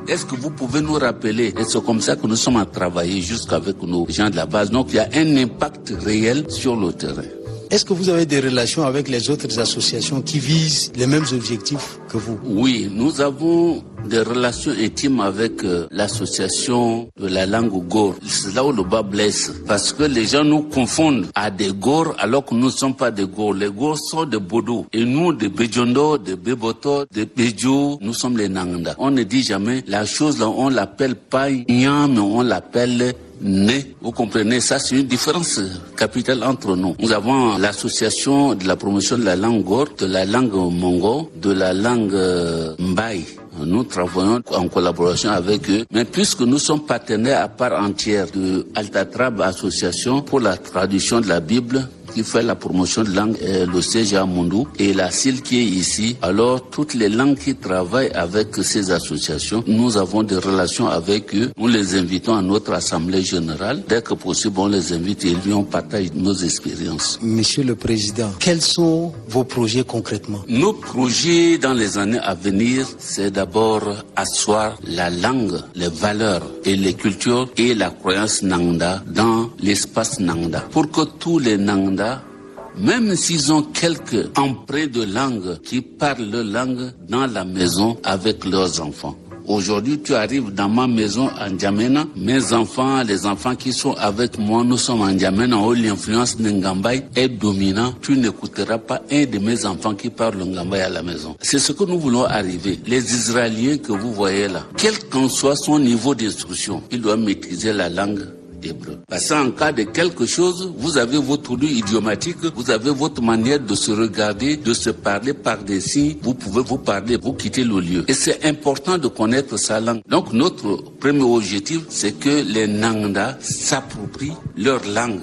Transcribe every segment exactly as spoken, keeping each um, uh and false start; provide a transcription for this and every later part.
Est-ce que vous pouvez nous rappeler? Et c'est comme ça que nous sommes à travailler jusqu'avec nos gens de la base. Donc il y a un impact réel sur le terrain. Est-ce que vous avez des relations avec les autres associations qui visent les mêmes objectifs que vous? Oui, nous avons des relations intimes avec euh, l'association de la langue Gor. C'est là où le bas blesse. Parce que les gens nous confondent à des Gor alors que nous ne sommes pas des Gor. Les Gor sont des Bodo. Et nous, des Bejondo, des Beboto, des Bejo, nous sommes les Nanganda. On ne dit jamais la chose là, on l'appelle pas Nyam, mais on l'appelle Né. Vous comprenez, ça c'est une différence capitale entre nous. Nous avons l'association de la promotion de la langue Gor, de la langue Mongo, de la langue euh, Mbaye. Nous travaillons en collaboration avec eux, mais puisque nous sommes partenaires à part entière de Altatrab Association pour la traduction de la Bible, qui fait la promotion de langue, euh, le C G A Mondou et la C I L qui est ici. Alors, toutes les langues qui travaillent avec ces associations, nous avons des relations avec eux. Nous les invitons à notre assemblée générale. Dès que possible, on les invite et lui, on partage nos expériences. Monsieur le Président, quels sont vos projets concrètement? Nos projets dans les années à venir, c'est d'abord asseoir la langue, les valeurs et les cultures et la croyance Nangda dans l'espace Nangda. Pour que tous les Nangda, même s'ils ont quelques emprunts de langue, qui parlent leur langue dans la maison avec leurs enfants. Aujourd'hui, tu arrives dans ma maison en N'Djamena, mes enfants, les enfants qui sont avec moi, nous sommes en N'Djamena, où l'influence Ngambay est dominante. Tu n'écouteras pas un de mes enfants qui parle Ngambay à la maison. C'est ce que nous voulons arriver. Les Israéliens que vous voyez là, quel qu'en soit son niveau d'instruction, ils doivent maîtriser la langue hébreu. Parce qu'en cas de quelque chose, vous avez votre lieu idiomatique, vous avez votre manière de se regarder, de se parler par des signes, vous pouvez vous parler, vous quittez le lieu. Et c'est important de connaître sa langue. Donc notre premier objectif, c'est que les Nangda s'approprient leur langue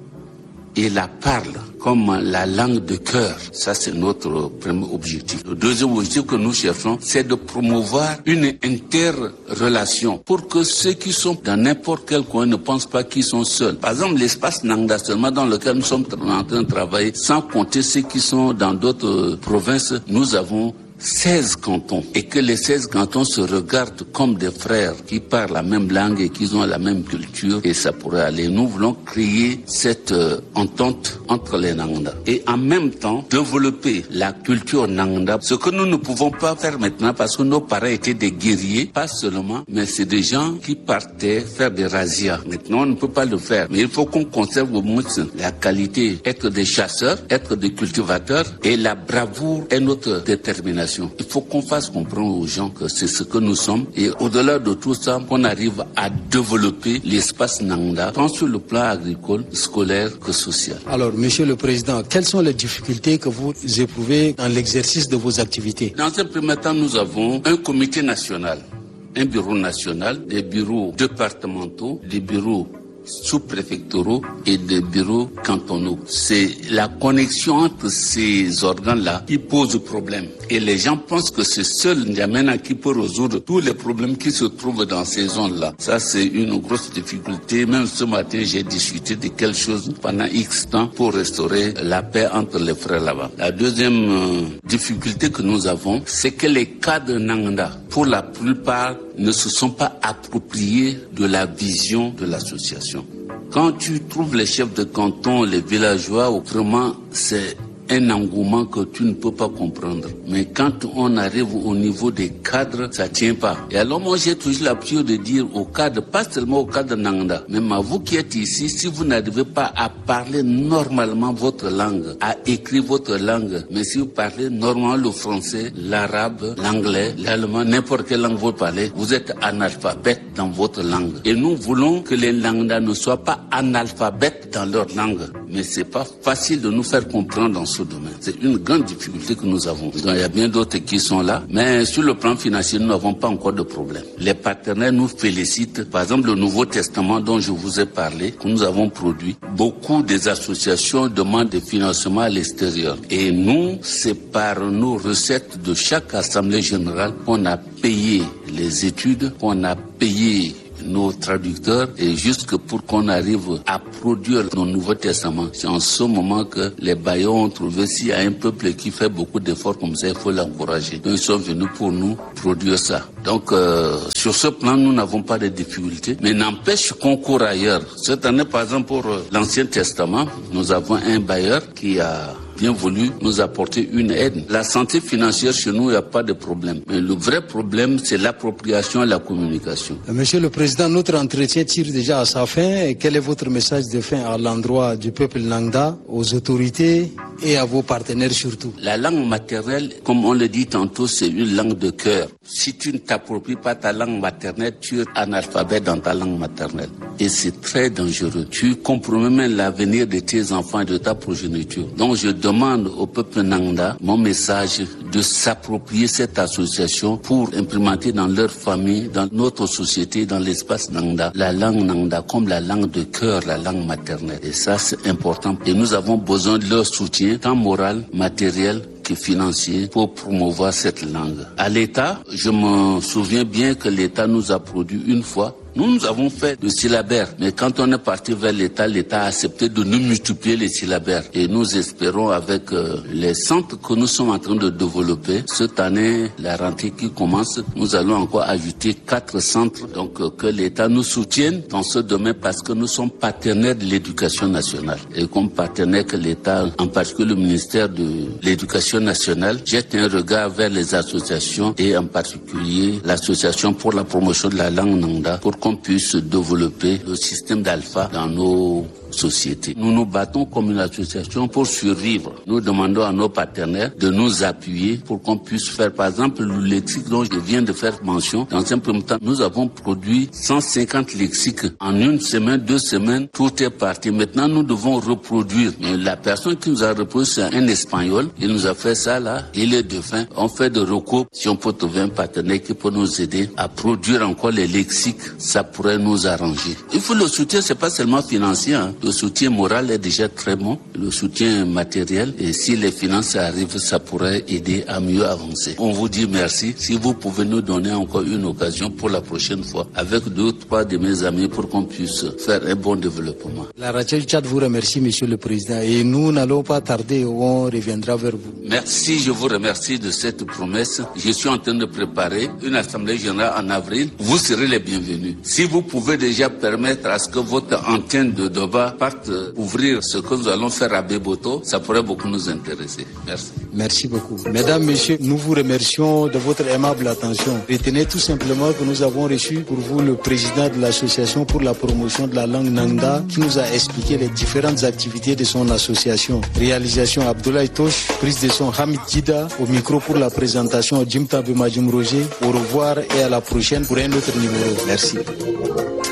et la parlent comme la langue de cœur. Ça, c'est notre premier objectif. Le deuxième objectif que nous cherchons, c'est de promouvoir une interrelation pour que ceux qui sont dans n'importe quel coin ne pensent pas qu'ils sont seuls. Par exemple, l'espace Nangda seulement dans lequel nous sommes en train de travailler, sans compter ceux qui sont dans d'autres provinces, nous avons seize cantons, et que les seize cantons se regardent comme des frères qui parlent la même langue et qui ont la même culture, et ça pourrait aller. Nous voulons créer cette euh, entente entre les Nangda et en même temps développer la culture Nangda, ce que nous ne pouvons pas faire maintenant parce que nos parents étaient des guerriers, pas seulement, mais c'est des gens qui partaient faire des razzias. Maintenant, on ne peut pas le faire, mais il faut qu'on conserve au moins la qualité, être des chasseurs, être des cultivateurs, et la bravoure est notre détermination. Il faut qu'on fasse comprendre aux gens que c'est ce que nous sommes, et au-delà de tout ça, qu'on arrive à développer l'espace Nangda, tant sur le plan agricole, scolaire que social. Alors, Monsieur le Président, quelles sont les difficultés que vous éprouvez dans l'exercice de vos activités? Dans un premier temps, nous avons un comité national, un bureau national, des bureaux départementaux, des bureaux sous-préfectoraux et des bureaux cantonaux. C'est la connexion entre ces organes-là qui pose problème. Et les gens pensent que c'est seul N'Djamena qui peut résoudre tous les problèmes qui se trouvent dans ces zones-là. Ça, c'est une grosse difficulté. Même ce matin, j'ai discuté de quelque chose pendant X temps pour restaurer la paix entre les frères là-bas. La deuxième euh, difficulté que nous avons, c'est que les cadres Nangda, pour la plupart, ne se sont pas appropriés de la vision de l'association. Quand tu trouves les chefs de canton, les villageois, vraiment, c'est un engouement que tu ne peux pas comprendre. Mais quand on arrive au niveau des cadres, ça tient pas. Et alors moi j'ai toujours l'habitude de dire aux cadres, pas seulement aux cadres Nangda, même à vous qui êtes ici, si vous n'arrivez pas à parler normalement votre langue, à écrire votre langue, mais si vous parlez normalement le français, l'arabe, l'anglais, l'allemand, n'importe quelle langue vous parlez, vous êtes analphabète dans votre langue. Et nous voulons que les Nangda ne soient pas analphabètes dans leur langue. Mais c'est pas facile de nous faire comprendre dans ce domaine. C'est une grande difficulté que nous avons. Donc, il y a bien d'autres qui sont là, mais sur le plan financier, nous n'avons pas encore de problème. Les partenaires nous félicitent. Par exemple, le Nouveau Testament dont je vous ai parlé, que nous avons produit, beaucoup des associations demandent des financements à l'extérieur. Et nous, c'est par nos recettes de chaque assemblée générale qu'on a payé les études, qu'on a payé nos traducteurs et jusque pour qu'on arrive à produire nos Nouveaux Testaments. C'est en ce moment que les bailleurs ont trouvé s'il y a un peuple qui fait beaucoup d'efforts comme ça, il faut l'encourager. Donc ils sont venus pour nous produire ça. Donc euh, sur ce plan, nous n'avons pas de difficultés, mais n'empêche qu'on court ailleurs. Cette année, par exemple, pour l'Ancien Testament, nous avons un bailleur qui a bien voulu nous apporter une aide. La santé financière chez nous, il n'y a pas de problème. Mais le vrai problème, c'est l'appropriation et la communication. Monsieur le Président, notre entretien tire déjà à sa fin. Et quel est votre message de fin à l'endroit du peuple Nangda, aux autorités et à vos partenaires surtout? La langue maternelle, comme on le dit tantôt, c'est une langue de cœur. Si tu ne t'appropries pas ta langue maternelle, tu es analphabète dans ta langue maternelle. Et c'est très dangereux. Tu compromets même l'avenir de tes enfants et de ta progéniture. Donc je demande au peuple Nangda, mon message, de s'approprier cette association pour implémenter dans leur famille, dans notre société, dans l'espace Nangda, la langue Nangda comme la langue de cœur, la langue maternelle. Et ça, c'est important. Et nous avons besoin de leur soutien, tant moral, matériel, que financier pour promouvoir cette langue. À l'État, je me souviens bien que l'État nous a produit une fois. Nous, nous avons fait le syllabaire, mais quand on est parti vers l'État, l'État a accepté de nous multiplier les syllabaires. Et nous espérons avec euh, les centres que nous sommes en train de développer, cette année, la rentrée qui commence, nous allons encore ajouter quatre centres, donc euh, que l'État nous soutienne dans ce domaine parce que nous sommes partenaires de l'éducation nationale. Et comme partenaire que l'État, en particulier le ministère de l'Éducation nationale, jette un regard vers les associations et en particulier l'association pour la promotion de la langue Nangda pour qu'on puisse développer le système d'alpha dans nos sociétés. Nous nous battons comme une association pour survivre. Nous demandons à nos partenaires de nous appuyer pour qu'on puisse faire, par exemple, le lexique dont je viens de faire mention. Dans un premier temps, nous avons produit cent cinquante lexiques. En une semaine, deux semaines, tout est parti. Maintenant, nous devons reproduire. Mais la personne qui nous a reproduit, c'est un Espagnol. Il nous a fait ça là. Il est de fin. On fait de recours. Si on peut trouver un partenaire qui peut nous aider à produire encore les lexiques, ça pourrait nous arranger. Il faut le soutien, c'est pas seulement financier, hein. Le soutien moral est déjà très bon, le soutien matériel, et si les finances arrivent, ça pourrait aider à mieux avancer. On vous dit merci. Si vous pouvez nous donner encore une occasion pour la prochaine fois, avec deux ou trois de mes amis, pour qu'on puisse faire un bon développement. La radio du Tchad vous remercie, Monsieur le Président, et nous n'allons pas tarder, on reviendra vers vous. Merci, je vous remercie de cette promesse. Je suis en train de préparer une assemblée générale en avril. Vous serez les bienvenus. Si vous pouvez déjà permettre à ce que votre antenne de Doba parte ouvrir ce que nous allons faire à Beboto, ça pourrait beaucoup nous intéresser. Merci. Merci beaucoup. Mesdames, Messieurs, nous vous remercions de votre aimable attention. Retenez tout simplement que nous avons reçu pour vous le président de l'association pour la promotion de la langue Nangda qui nous a expliqué les différentes activités de son association. Réalisation Abdoulaye Tosh, prise de son Hamid Djida, au micro pour la présentation Jim Tabema Jim Roger. Au revoir et à la prochaine pour un autre numéro. Merci.